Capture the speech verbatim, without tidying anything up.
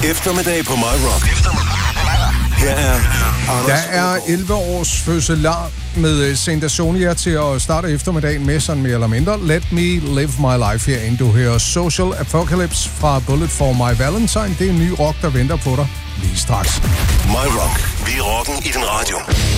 Eftermiddag på My Rock. Her er Anders. Der er elleve års fødselar med Saint-Asonia til at starte eftermiddagen med, sådan mere eller mindre. Let me live my life her, inden du hører Social Apocalypse fra Bullet for My Valentine. Det er en ny rock, der venter på dig lige straks. My Rock. Vi er rocken i din radio.